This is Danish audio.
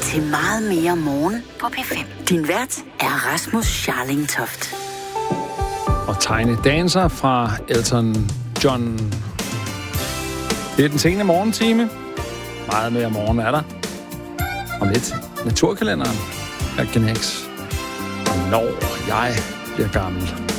til Meget mere morgen på P5. Din vært er Rasmus Scharling Toft. Og Tiny Dancer fra Elton John. Det er den sene morgentime. Meget mere morgen er der. Om lidt naturkalenderen af Genex. Når jeg bliver gammel.